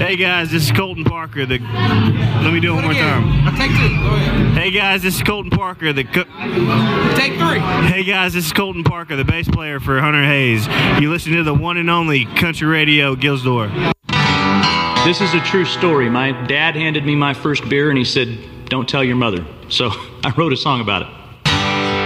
Hey guys, this is Colton Parker. Let me do it one more time. Take 2. Go ahead. Hey guys, this is Colton Parker. Take 3. Hey guys, this is Colton Parker, the bass player for Hunter Hayes. You listen to the one and only Country Radio Gilsdor. This is a true story. My dad handed me my first beer and he said, "Don't tell your mother." So I wrote a song about it.